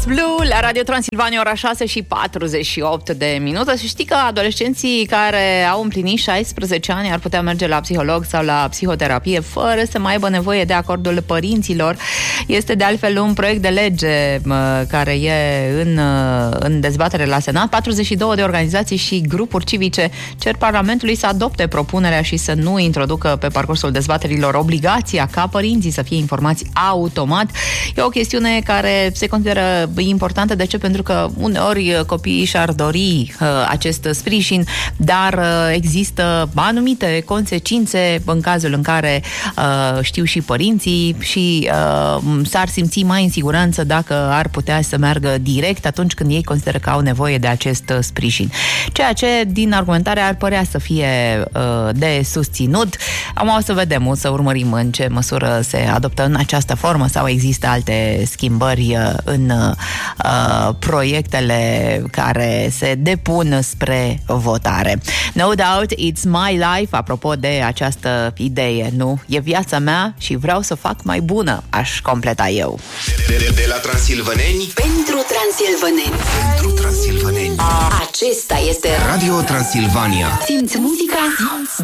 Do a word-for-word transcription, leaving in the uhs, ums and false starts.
Blue la Radio Transilvania, ora șase și patruzeci și opt de minute. Și știi că adolescenții care au împlinit șaisprezece ani ar putea merge la psiholog sau la psihoterapie fără să mai aibă nevoie de acordul părinților. Este de altfel un proiect de lege care e în, în dezbatere la Senat. patruzeci și două de organizații și grupuri civice cer Parlamentului să adopte propunerea și să nu introducă pe parcursul dezbaterilor obligația ca părinții să fie informați automat. E o chestiune care se consideră importantă. De ce? Pentru că uneori copiii și-ar dori uh, acest sprijin, dar uh, există anumite consecințe în cazul în care uh, știu și părinții și uh, s-ar simți mai în siguranță dacă ar putea să meargă direct atunci când ei consideră că au nevoie de acest uh, sprijin. Ceea ce din argumentare ar părea să fie uh, de susținut. Am o să vedem, o să urmărim în ce măsură se adoptă în această formă sau există alte schimbări uh, în uh, proiectele care se depun spre votare. No doubt, it's my life, apropo de această idee, nu? E viața mea și vreau să fac mai bună, aș completa eu. De, de, de la Transilvaneni pentru Transilvaneni. Pentru Transilvaneni. Acesta este Radio Transilvania. Simți muzica